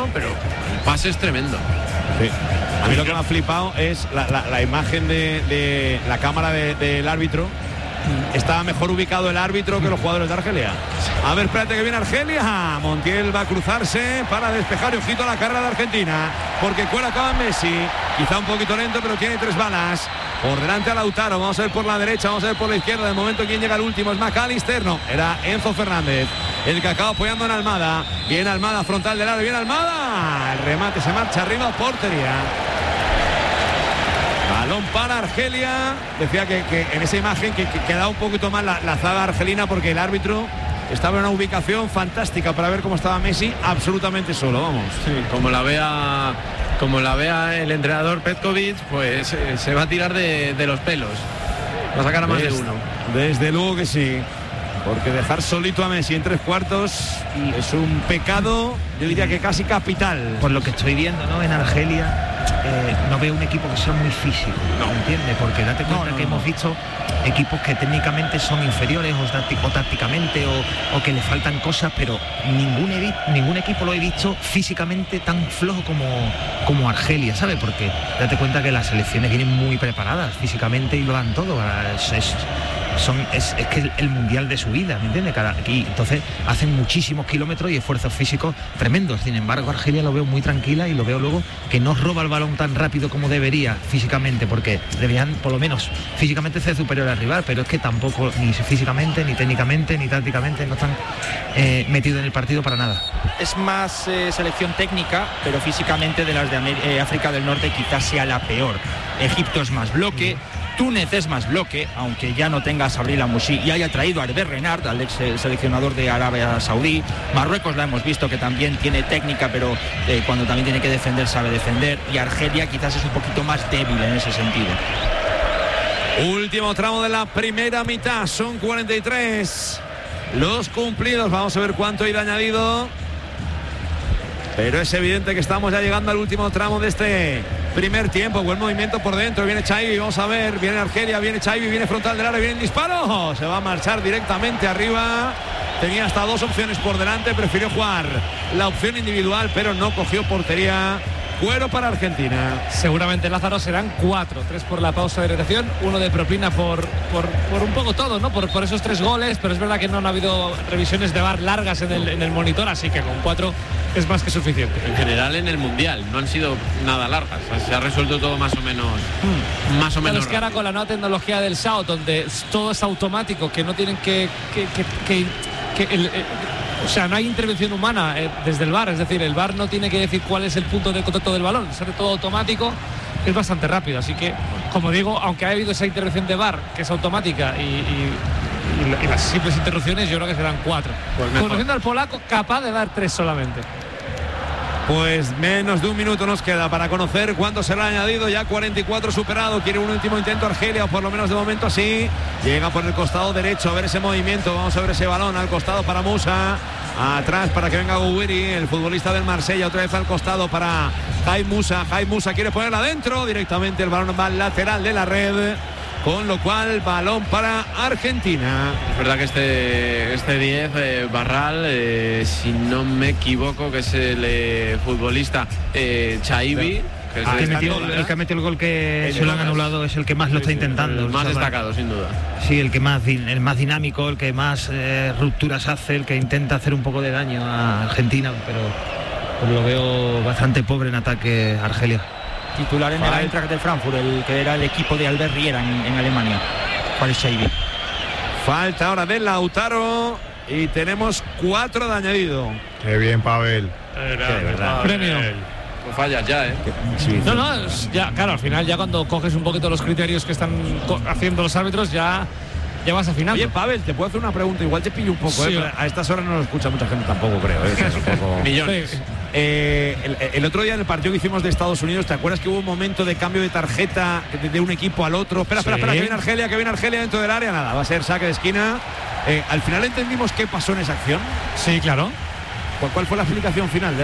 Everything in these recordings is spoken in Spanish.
bueno, pero el pase es tremendo. Sí. A mí lo que me ha flipado es la imagen de la cámara del árbitro. Estaba mejor ubicado el árbitro que los jugadores de Argelia. A ver, espérate que viene Argelia. Montiel va a cruzarse para despejar y ojito a la carrera de Argentina, porque cuela acaba Messi, quizá un poquito lento, pero tiene 3 balas. Por delante a Lautaro, vamos a ver por la derecha, vamos a ver por la izquierda. De momento quien llega al último es McAllister, no, era Enzo Fernández, el que acaba apoyando en Almada. Viene Almada, frontal del área, viene Almada, el remate se marcha arriba, portería. Balón para Argelia. Decía que en esa imagen que quedaba un poquito más la zaga argelina, porque el árbitro estaba en una ubicación fantástica para ver cómo estaba Messi, absolutamente solo, vamos. Sí, como la vea el entrenador Petkovic, pues se va a tirar de los pelos. Va a sacar a más de uno. Desde luego que sí. Porque dejar solito a Messi en 3/4 es un pecado, yo diría que casi capital. Por lo que estoy viendo, ¿no?, en Argelia, no veo un equipo que sea muy físico, ¿no? ¿Entiendes? Porque date cuenta que hemos visto equipos que técnicamente son inferiores o tácticamente o que le faltan cosas, pero ningún equipo lo he visto físicamente tan flojo como Argelia, ¿sabes? Porque date cuenta que las selecciones vienen muy preparadas físicamente y lo dan todo. Es que el mundial de su vida, ¿me entiendes? Entonces hacen muchísimos kilómetros y esfuerzos físicos tremendos. Sin embargo, Argelia lo veo muy tranquila y lo veo luego que no roba el balón tan rápido como debería físicamente, porque deberían por lo menos físicamente ser superior al rival, pero es que tampoco, ni físicamente, ni técnicamente, ni tácticamente, no están metidos en el partido para nada. Es más selección técnica, pero físicamente de las de África del Norte quizás sea la peor. Egipto es más bloque, Túnez es más bloque, aunque ya no tenga a Sabri Lamouchi y haya traído a Herbert Renard, al ex seleccionador de Arabia Saudí. Marruecos la hemos visto que también tiene técnica, pero cuando también tiene que defender sabe defender, y Argelia quizás es un poquito más débil en ese sentido. Último tramo de la primera mitad, son 43 los cumplidos. Vamos a ver cuánto hay de añadido, pero es evidente que estamos ya llegando al último tramo de este primer tiempo. Buen movimiento por dentro, viene Chaibi, vamos a ver, viene Argelia, viene Chaibi, viene frontal del área, viene el disparo, se va a marchar directamente arriba. Tenía hasta 2 opciones por delante, prefirió jugar la opción individual, pero no cogió portería. Cuero para Argentina. Seguramente, Lázaro, serán 4, 3 por la pausa de hidratación, 1 de propina por un poco todo, ¿no? Por esos 3 goles, pero es verdad que no ha habido revisiones de VAR largas en el monitor, así que con 4 es más que suficiente. En general en el Mundial no han sido nada largas, se ha resuelto todo más o menos Pero es que ahora con la nueva tecnología del SAUT, donde todo es automático, que no tienen o sea, no hay intervención humana desde el VAR, es decir, el VAR no tiene que decir cuál es el punto de contacto del balón, sale todo automático, es bastante rápido, así que, como digo, aunque ha habido esa intervención de VAR, que es automática, y las simples interrupciones, yo creo que serán 4. Pues conociendo al polaco, capaz de dar 3 solamente. Pues menos de un minuto nos queda para conocer cuánto será añadido. Ya 44 superado. Quiere un último intento Argelia, o por lo menos de momento sí. Llega por el costado derecho, a ver ese movimiento. Vamos a ver ese balón al costado para Musa. Atrás para que venga Gouiri, el futbolista del Marsella. Otra vez al costado para Jaime Musa. Jaime Musa quiere ponerla adentro. Directamente el balón va al lateral de la red. Con lo cual, balón para Argentina. Es verdad que este 10, Barral, si no me equivoco, que es el futbolista Chaibi. El que ha metido el gol que se lo han anulado es el que más lo está intentando. El más destacado, sin duda. Sí, el más dinámico, el que más rupturas hace, el que intenta hacer un poco de daño a Argentina, pero lo veo bastante pobre en ataque Argelia. Titular en el Eintracht de Frankfurt, el que era el equipo de Albert Riera en Alemania. Juan Chaibi. Falta ahora de Lautaro y tenemos 4 de añadido. Qué bien, Pavel. De verdad. Premio. Pues fallas ya, Sí, no, ya, claro, al final ya cuando coges un poquito los criterios que están haciendo los árbitros, ya vas afinando. Oye, Pavel, te puedo hacer una pregunta, igual te pillo un poco, sí, a estas horas no lo escucha mucha gente tampoco, creo. Es un poco... Millones. El otro día en el partido que hicimos de Estados Unidos, ¿te acuerdas que hubo un momento de cambio de tarjeta de un equipo al otro? Espera, que viene Argelia dentro del área, nada, va a ser saque de esquina. Al final entendimos qué pasó en esa acción. Sí, claro. ¿Cuál fue la explicación final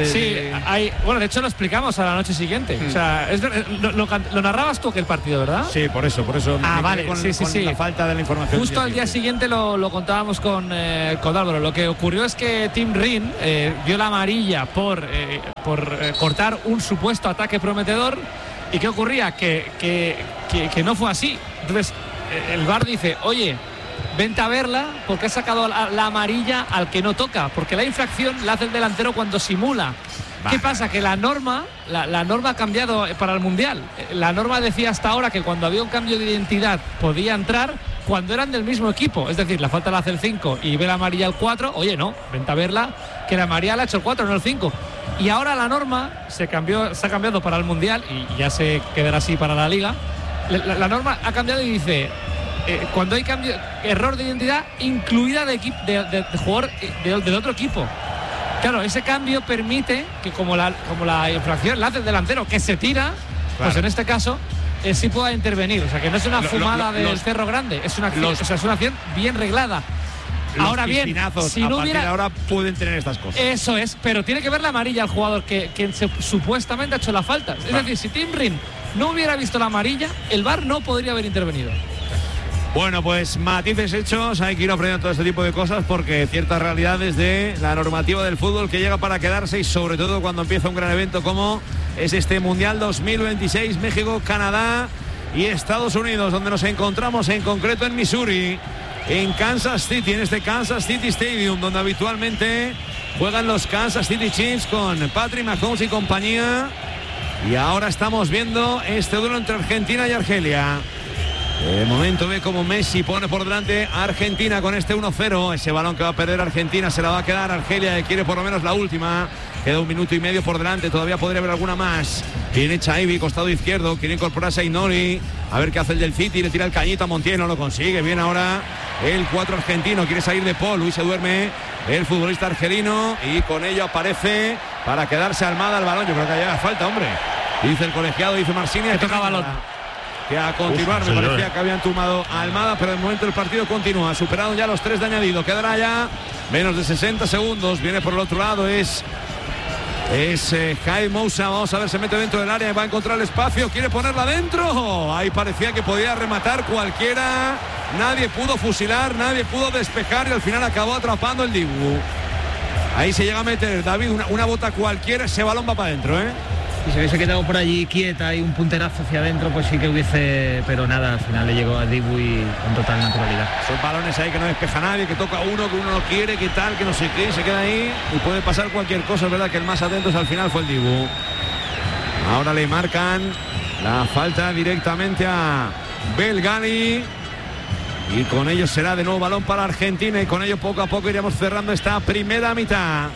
bueno, de hecho lo explicamos a la noche siguiente. O sea, lo narrabas tú aquel partido, ¿verdad? Sí, por eso. Vale, con sí. la falta de la información. Justo al día siguiente lo contábamos con Álvaro. Lo que ocurrió es que Tim Rin vio la amarilla por cortar un supuesto ataque prometedor. ¿Y qué ocurría? Que no fue así. Entonces el VAR dice, oye, vente a verla porque ha sacado la amarilla al que no toca, porque la infracción la hace el delantero cuando simula. ¿Qué pasa? Que la norma ha cambiado para el Mundial. La norma decía hasta ahora que cuando había un cambio de identidad podía entrar cuando eran del mismo equipo. Es decir, la falta la hace el 5 y ve la amarilla el 4. Oye, no, vente a verla, que la amarilla la ha hecho el 4, no el 5. Y ahora la norma se ha cambiado para el Mundial y ya se quedará así para la Liga. La norma ha cambiado y dice, cuando hay cambio, error de identidad incluida de jugador del otro equipo. Claro, ese cambio permite que como la infracción la hace el delantero, que se tira, pues en este caso sí pueda intervenir. O sea, que no es una fumada del Cerro Grande, es una acción bien reglada. Ahora bien, si no hubiera, ahora pueden tener estas cosas. Eso es, pero tiene que ver la amarilla al jugador que supuestamente ha hecho la falta. Es decir, si Tim Rin no hubiera visto la amarilla, el VAR no podría haber intervenido. Bueno, pues matices hechos, hay que ir aprendiendo todo este tipo de cosas porque ciertas realidades de la normativa del fútbol que llega para quedarse y sobre todo cuando empieza un gran evento como es este Mundial 2026, México, Canadá y Estados Unidos, donde nos encontramos en concreto en Missouri, en Kansas City, en este Kansas City Stadium, donde habitualmente juegan los Kansas City Chiefs con Patrick Mahomes y compañía. Y ahora estamos viendo este duelo entre Argentina y Argelia. De momento ve como Messi pone por delante a Argentina con este 1-0. Ese balón que va a perder Argentina se la va a quedar Argelia, que quiere por lo menos la última. Queda 1 minuto y medio por delante, todavía podría haber alguna más. Viene Chaibi, costado izquierdo, quiere incorporarse a Inori. A ver qué hace el del City, le tira el cañito a Montiel, no lo consigue. Bien ahora el 4 argentino, quiere salir de Paul. Luis se duerme el futbolista argelino y con ello aparece para quedarse Almada al balón. Yo creo que llega falta, hombre. Dice el colegiado, dice Marcini. Que toca balón. Que a continuar me parecía que habían tumbado a Almada, pero de momento el partido continúa. Superado ya los 3 de añadido. Quedará ya menos de 60 segundos. Viene por el otro lado, es Jaime Moussa. Vamos a ver, se mete dentro del área y va a encontrar el espacio. Quiere ponerla dentro. Ahí parecía que podía rematar cualquiera. Nadie pudo fusilar, nadie pudo despejar y al final acabó atrapando el Dibu. Ahí se llega a meter David una bota cualquiera. Ese balón va para adentro, Si se hubiese quedado por allí quieta y un punterazo hacia adentro, pues sí que hubiese, pero nada, al final le llegó a Dibu y con total naturalidad. Son balones ahí que no despeja nadie, que toca uno, que uno no quiere, que tal, que no sé qué, se queda ahí y puede pasar cualquier cosa. Es verdad que el más atento al final fue el Dibu. Ahora le marcan la falta directamente a Belgali y con ello será de nuevo balón para Argentina y con ello poco a poco iremos cerrando esta primera mitad,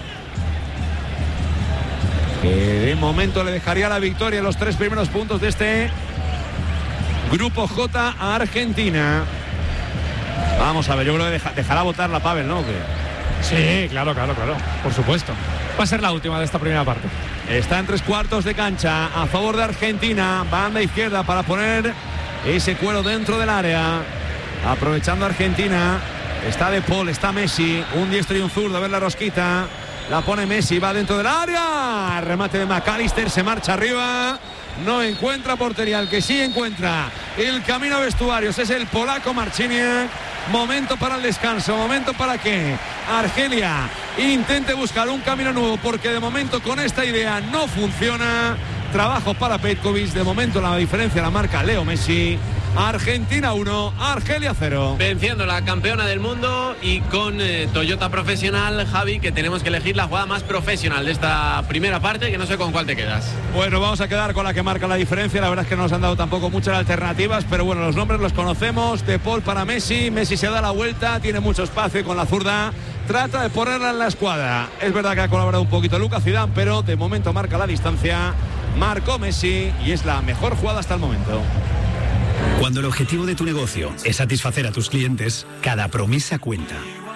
que de momento le dejaría la victoria en los 3 primeros puntos de este Grupo J a Argentina. Vamos a ver, yo creo que dejará votar la Pavel, ¿no? Sí, claro, por supuesto. Va a ser la última de esta primera parte. Está en 3/4 de cancha a favor de Argentina, banda izquierda para poner ese cuero dentro del área, aprovechando Argentina. Está De Paul, está Messi, un diestro y un zurdo, a ver la rosquita. La pone Messi, va dentro del área. Remate de McAllister, se marcha arriba. No encuentra portería. El que sí encuentra el camino a vestuarios es el polaco Marciniak. Momento para el descanso, momento para que Argelia intente buscar un camino nuevo, porque de momento con esta idea no funciona. Trabajo para Petkovic. De momento la diferencia la marca Leo Messi. Argentina 1, Argelia 0. Venciendo la campeona del mundo y con Toyota Profesional, Javi, que tenemos que elegir la jugada más profesional de esta primera parte, que no sé con cuál te quedas. Bueno, vamos a quedar con la que marca la diferencia. La verdad es que no nos han dado tampoco muchas alternativas, pero bueno, los nombres los conocemos. De Paul para Messi. Messi se da la vuelta, tiene mucho espacio y con la zurda trata de ponerla en la escuadra. Es verdad que ha colaborado un poquito Lucas Zidane, pero de momento marca la distancia. Marcó Messi y es la mejor jugada hasta el momento. Cuando el objetivo de tu negocio es satisfacer a tus clientes, cada promesa cuenta.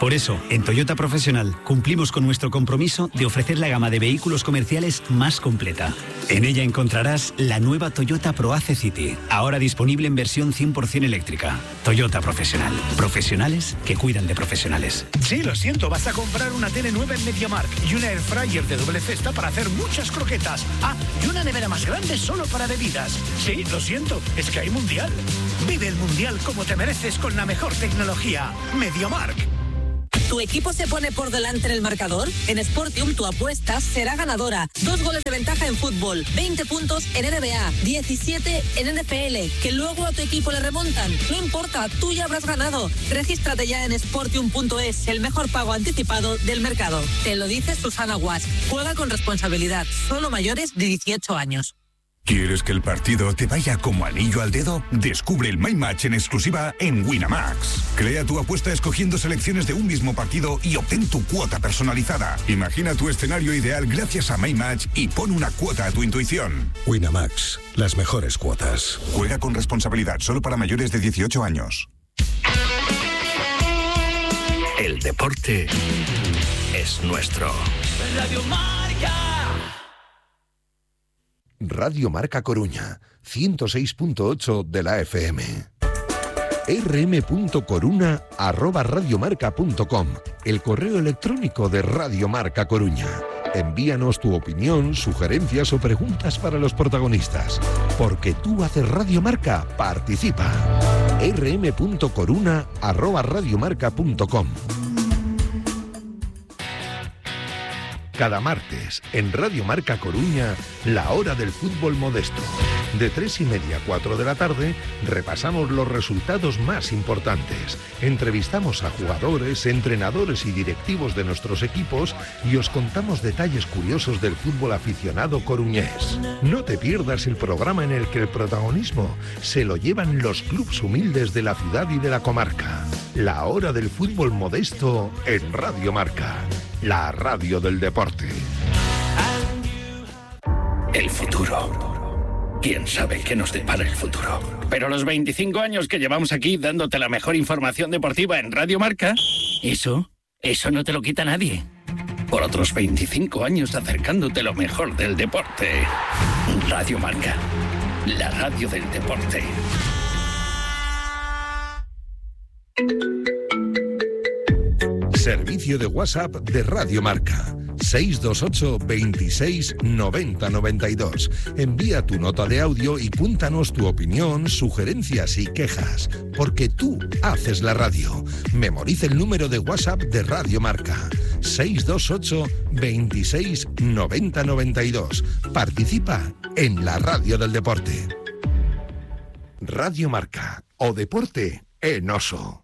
Por eso, en Toyota Profesional cumplimos con nuestro compromiso de ofrecer la gama de vehículos comerciales más completa. En ella encontrarás la nueva Toyota ProAce City, ahora disponible en versión 100% eléctrica. Toyota Profesional. Profesionales que cuidan de profesionales. Sí, lo siento, vas a comprar una tele nueva en MediaMarkt y una air fryer de doble cesta para hacer muchas croquetas. Ah, y una nevera más grande solo para bebidas. Sí, lo siento, es que hay mundial. Vive el mundial como te mereces con la mejor tecnología. MediaMarkt. ¿Tu equipo se pone por delante en el marcador? En Sportium tu apuesta será ganadora. 2 goles de ventaja en fútbol, 20 puntos en NBA, 17 en NFL, que luego a tu equipo le remontan. No importa, tú ya habrás ganado. Regístrate ya en Sportium.es, el mejor pago anticipado del mercado. Te lo dice Susana Guas. Juega con responsabilidad, solo mayores de 18 años. ¿Quieres que el partido te vaya como anillo al dedo? Descubre el My Match en exclusiva en Winamax. Crea tu apuesta escogiendo selecciones de un mismo partido y obtén tu cuota personalizada. Imagina tu escenario ideal gracias a My Match y pon una cuota a tu intuición. Winamax, las mejores cuotas. Juega con responsabilidad, solo para mayores de 18 años. El deporte es nuestro. Radio Marca. Radio Marca Coruña, 106.8 de la FM. rm.coruna@radiomarca.com, el correo electrónico de Radio Marca Coruña. Envíanos tu opinión, sugerencias o preguntas para los protagonistas. Porque tú haces Radio Marca, participa. rm.coruna@radiomarca.com. Cada martes, en Radio Marca Coruña, la hora del fútbol modesto. De 3:30 a 4 de la tarde, repasamos los resultados más importantes. Entrevistamos a jugadores, entrenadores y directivos de nuestros equipos y os contamos detalles curiosos del fútbol aficionado coruñés. No te pierdas el programa en el que el protagonismo se lo llevan los clubes humildes de la ciudad y de la comarca. La hora del fútbol modesto en Radio Marca, la radio del deporte. El futuro. ¿Quién sabe qué nos depara el futuro? Pero los 25 años que llevamos aquí dándote la mejor información deportiva en Radio Marca, eso no te lo quita nadie. Por otros 25 años acercándote lo mejor del deporte. Radio Marca, la radio del deporte. Servicio de WhatsApp de Radio Marca. 628 26 90 92. Envía tu nota de audio y cuéntanos tu opinión, sugerencias y quejas. Porque tú haces la radio. Memoriza el número de WhatsApp de Radio Marca. 628 26 90 92. Participa en la radio del deporte. Radio Marca, o deporte en oso.